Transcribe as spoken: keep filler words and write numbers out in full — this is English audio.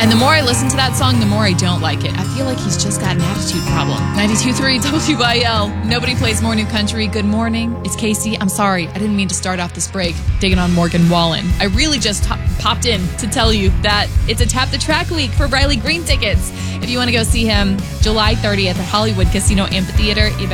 And the more I listen to that song, the more I don't like it. I feel like he's just got an attitude problem. ninety-two point three W I L. Nobody plays more new country. Good morning. It's Casey. I'm sorry. I didn't mean to start off this break digging on Morgan Wallen. I really just t- popped in to tell you that it's a Tap the Track week for Riley Green tickets. If you want to go see him July thirtieth at Hollywood Casino Amphitheater, you